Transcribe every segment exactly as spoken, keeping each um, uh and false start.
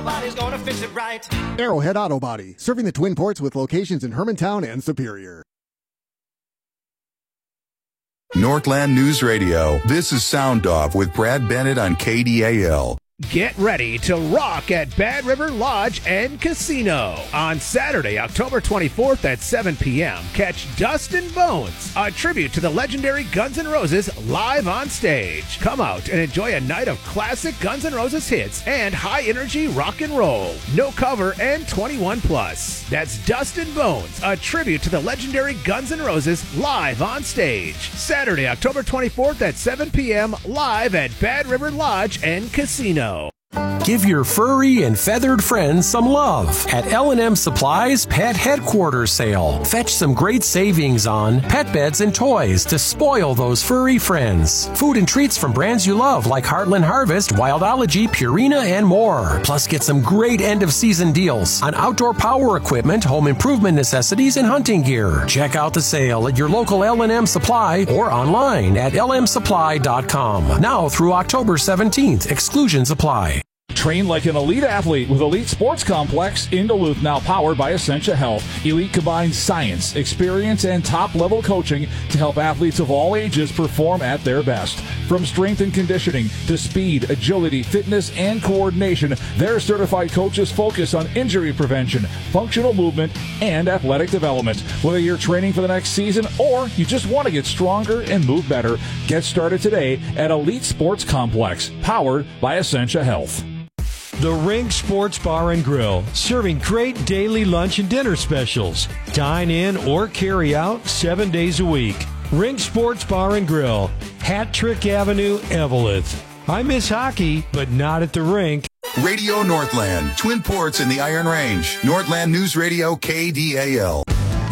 Body's gonna fix it right. Arrowhead Auto Body, serving the Twin Ports with locations in Hermantown and Superior. Northland News Radio. This is Sound Off with Brad Bennett on K D A L. Get ready to rock at Bad River Lodge and Casino. On Saturday, October twenty-fourth at seven p.m., catch Dust and Bones, a tribute to the legendary Guns N' Roses live on stage. Come out and enjoy a night of classic Guns N' Roses hits and high-energy rock and roll. No cover and twenty-one plus. That's Dust and Bones, a tribute to the legendary Guns N' Roses live on stage. Saturday, October twenty-fourth at seven p.m., live at Bad River Lodge and Casino. Give your furry and feathered friends some love at L and M Supply's Pet Headquarters Sale. Fetch some great savings on pet beds and toys to spoil those furry friends. Food and treats from brands you love like Heartland Harvest, Wildology, Purina, and more. Plus, get some great end-of-season deals on outdoor power equipment, home improvement necessities, and hunting gear. Check out the sale at your local L and M Supply or online at L M supply dot com. Now through October seventeenth. Exclusions apply. Train like an elite athlete with Elite Sports Complex in Duluth, now powered by Essentia Health. Elite combines science, experience, and top-level coaching to help athletes of all ages perform at their best. From strength and conditioning to speed, agility, fitness, and coordination, their certified coaches focus on injury prevention, functional movement, and athletic development. Whether you're training for the next season or you just want to get stronger and move better, get started today at Elite Sports Complex, powered by Essentia Health. The Rink Sports Bar and Grill, serving great daily lunch and dinner specials. Dine in or carry out seven days a week. Rink Sports Bar and Grill, Hat Trick Avenue, Eveleth. I miss hockey, but not at the rink. Radio Northland, Twin Ports in the Iron Range. Northland News Radio, K D A L.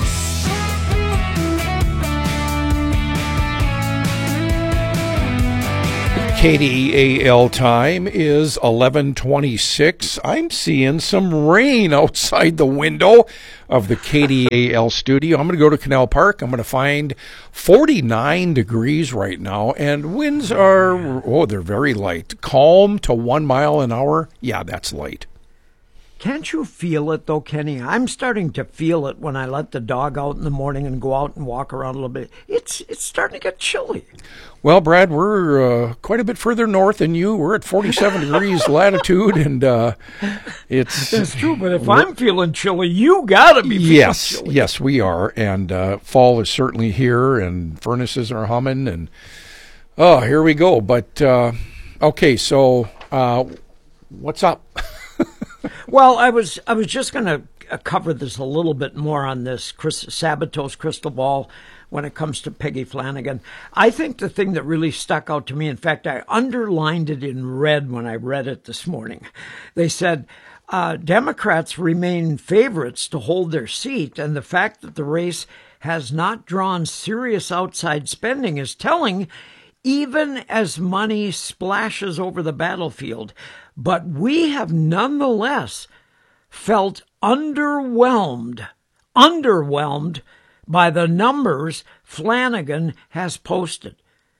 K D A L time is eleven twenty-six. I'm seeing some rain outside the window of the K D A L studio. I'm going to go to Canal Park. I'm going to find forty-nine degrees right now, and winds are, oh, they're very light. Calm to one mile an hour. Yeah, that's light. Can't you feel it, though, Kenny? I'm starting to feel it when I let the dog out in the morning and go out and walk around a little bit. It's it's starting to get chilly. Well, Brad, we're uh, quite a bit further north than you. We're at forty-seven degrees latitude, and uh, it's... That's true, but if I'm feeling chilly, you got to be feeling yes, chilly. Yes, we are, and uh, fall is certainly here, and furnaces are humming, and oh, here we go. But, uh, okay, so uh, what's up? Well, I was I was just going to cover this a little bit more on this Chris, Sabato's crystal ball when it comes to Peggy Flanagan. I think the thing that really stuck out to me, in fact, I underlined it in red when I read it this morning. They said, uh, Democrats remain favorites to hold their seat, and the fact that the race has not drawn serious outside spending is telling, even as money splashes over the battlefield. But we have nonetheless felt underwhelmed, underwhelmed by the numbers Flanagan has posted.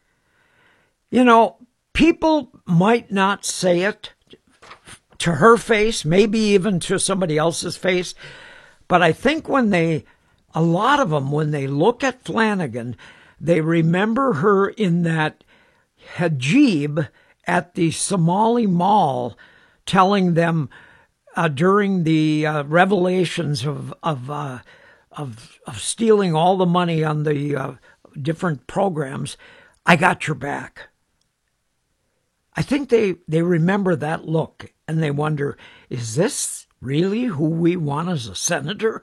You know, people might not say it to her face, maybe even to somebody else's face, but I think when they, a lot of them, when they look at Flanagan, they remember her in that hijab at the Somali Mall, telling them uh, during the uh, revelations of of, uh, of of stealing all the money on the uh, different programs, I got your back. I think they, they remember that look, and they wonder, is this really who we want as a senator?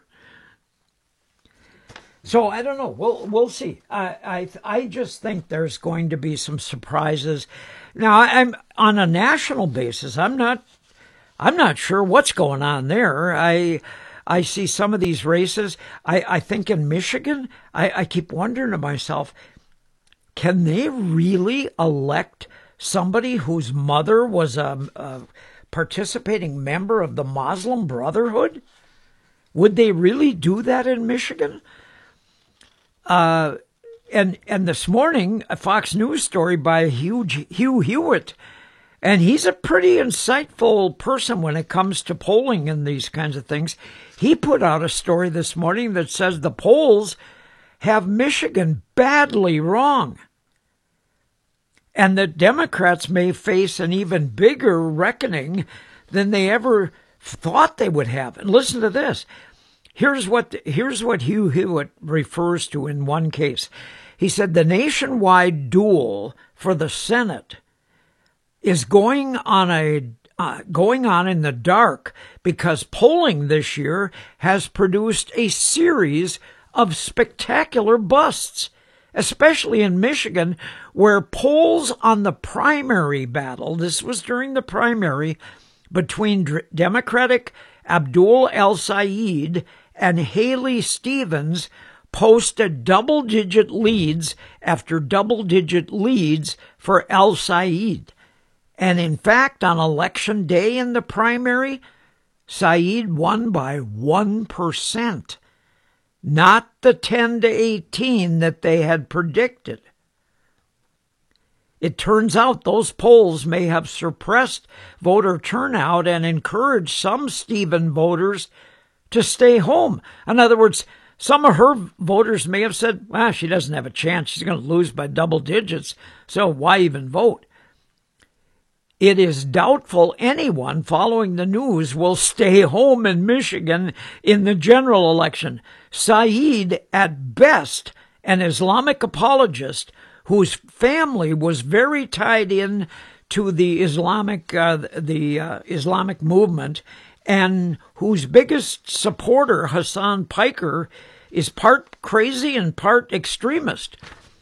So I don't know. We'll we'll see. I I I just think there's going to be some surprises. Now, I'm on a national basis. I'm not. I'm not sure what's going on there. I I see some of these races. I, I think in Michigan, I, I keep wondering to myself, can they really elect somebody whose mother was a, a participating member of the Muslim Brotherhood? Would they really do that in Michigan? Uh, and and this morning, a Fox News story by Hugh, Hugh Hewitt, And he's a pretty insightful person when it comes to polling and these kinds of things. He put out a story this morning that says the polls have Michigan badly wrong, and that Democrats may face an even bigger reckoning than they ever thought they would have. And listen to this. Here's what, here's what Hugh Hewitt refers to in one case. He said the nationwide duel for the Senate is going on a uh, going on in the dark because polling this year has produced a series of spectacular busts, especially in Michigan, where polls on the primary battle, this was during the primary between Democratic Abdul El-Sayed and Haley Stevens, posted double-digit leads after double-digit leads for El-Sayed. And in fact, on election day in the primary, Saeed won by one percent, not the ten to eighteen that they had predicted. It turns out those polls may have suppressed voter turnout and encouraged some Stevens voters to stay home. In other words, some of her voters may have said, well, she doesn't have a chance. She's going to lose by double digits, so why even vote? It is doubtful anyone following the news will stay home in Michigan in the general election. Saeed, at best, an Islamic apologist whose family was very tied in to the Islamic uh, the uh, Islamic movement, and whose biggest supporter, Hassan Piker, is part crazy and part extremist.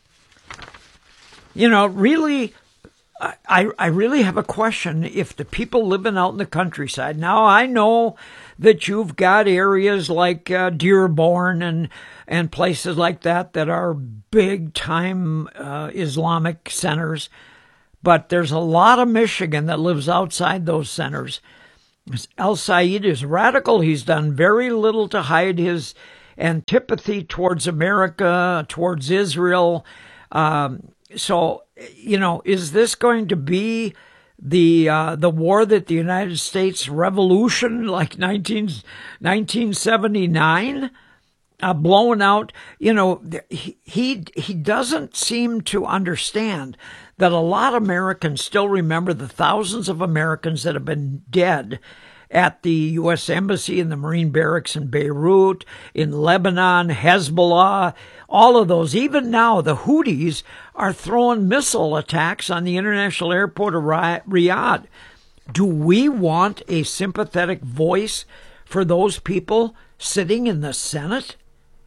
You know, really, I, I really have a question if the people living out in the countryside. Now, I know that you've got areas like uh, Dearborn and and places like that that are big-time uh, Islamic centers, but there's a lot of Michigan that lives outside those centers. El-Sayed is radical. He's done very little to hide his antipathy towards America, towards Israel. Um, so, you know, is this going to be the uh, the war that the United States Revolution, like nineteen, nineteen seventy-nine, uh, blown out? You know, he, he he doesn't seem to understand that a lot of Americans still remember the thousands of Americans that have been dead at the U S Embassy, in the Marine Barracks in Beirut, in Lebanon, Hezbollah, all of those. Even now, the Houthis are throwing missile attacks on the international airport of Riyadh. Do we want a sympathetic voice for those people sitting in the Senate?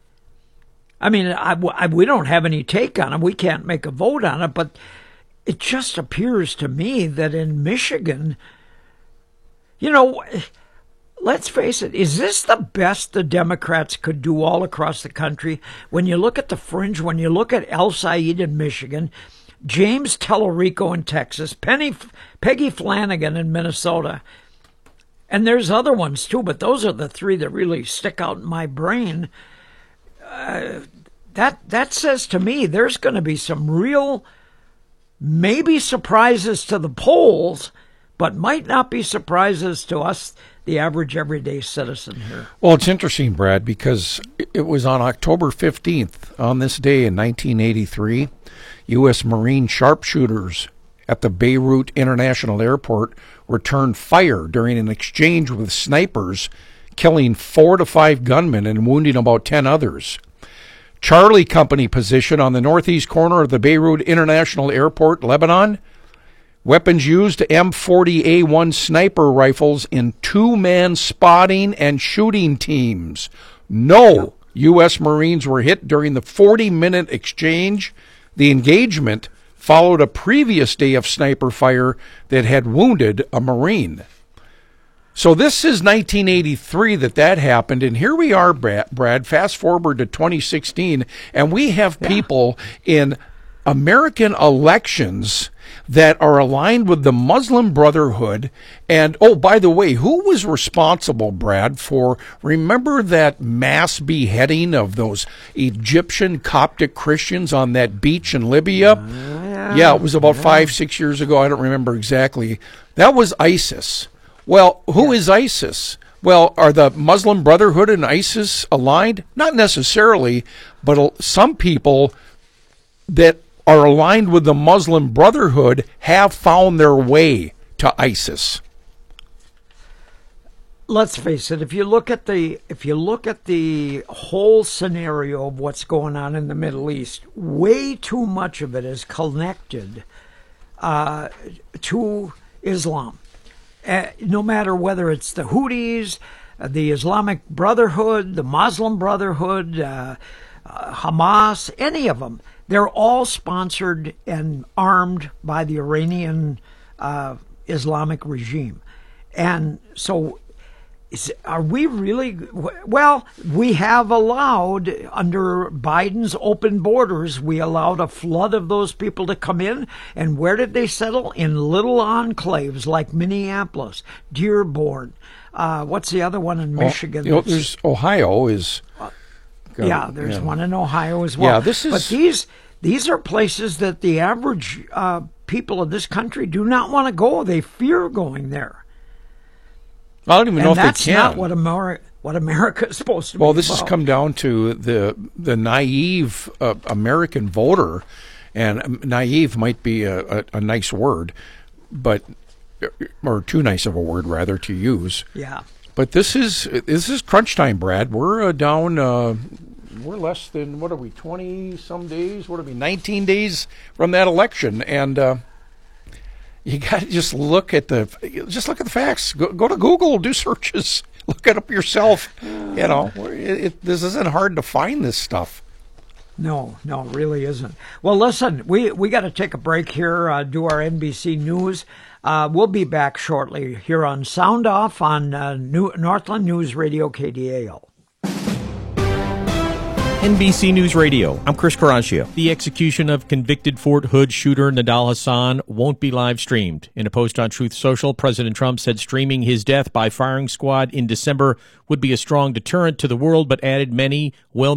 I mean, I, I, we don't have any take on it. We can't make a vote on it, but it just appears to me that in Michigan, you know, let's face it, is this the best the Democrats could do all across the country? When you look at the fringe, when you look at El-Sayed in Michigan, James Tellerico in Texas, Penny, Peggy Flanagan in Minnesota, and there's other ones too, but those are the three that really stick out in my brain. Uh, that that says to me there's going to be some real, maybe surprises to the polls, but might not be surprises to us, the average everyday citizen here. Well, it's interesting, Brad, because it was on October fifteenth, on this day in nineteen eighty-three, U S Marine sharpshooters at the Beirut International Airport returned fire during an exchange with snipers, killing four to five gunmen and wounding about ten others. Charlie Company position on the northeast corner of the Beirut International Airport, Lebanon. Weapons used M forty A one sniper rifles in two-man spotting and shooting teams. No U S Marines were hit during the forty-minute exchange. The engagement followed a previous day of sniper fire that had wounded a Marine. So this is nineteen eighty-three that that happened, and here we are, Brad, fast forward to twenty sixteen, and we have people yeah. in American elections that are aligned with the Muslim Brotherhood. And, oh, by the way, who was responsible, Brad, for, remember that mass beheading of those Egyptian Coptic Christians on that beach in Libya? Uh, Yeah. Yeah, it was about yeah. five, six years ago. I don't remember exactly. That was ISIS. Well, who Yeah. is ISIS? Well, are the Muslim Brotherhood and ISIS aligned? Not necessarily, but some people that are aligned with the Muslim Brotherhood have found their way to ISIS. Let's face it, if you look at the if you look at the whole scenario of what's going on in the Middle East, way too much of it is connected uh, to Islam. Uh, no matter whether it's the Houthis, uh, the Islamic Brotherhood, the Muslim Brotherhood, uh, uh, Hamas, any of them, they're all sponsored and armed by the Iranian uh, Islamic regime. And so is, are we really, well, we have allowed, under Biden's open borders, we allowed a flood of those people to come in. And where did they settle? In little enclaves like Minneapolis, Dearborn. Uh, what's the other one in Michigan? Oh, you know, there's Ohio is. Uh, yeah, there's yeah. one in Ohio as well. Yeah, this is. But these these are places that the average uh, people of this country do not want to go. They fear going there. I don't even and know if that's they can. not what America, what America is supposed to well, be this about. has come down to the the naive uh, American voter, and um, naive might be a, a, a nice word, but or too nice of a word rather to use. Yeah. But this is this is crunch time, Brad. We're uh, down. Uh, we're less than what are we? Twenty some days. What are we? Nineteen days from that election, and. Uh, You got to just look at the just look at the facts. Go, go to Google, do searches, look it up yourself. You know, it, it, this isn't hard to find this stuff. No, no, it really isn't. Well, listen, we we got to take a break here. Uh, do our N B C News. Uh, we'll be back shortly here on Sound Off on uh, New, Northland News Radio K D A L. N B C News Radio, I'm Chris Caraccio. The execution of convicted Fort Hood shooter Nidal Hasan won't be live streamed. In a post on Truth Social, President Trump said streaming his death by firing squad in December would be a strong deterrent to the world, but added many well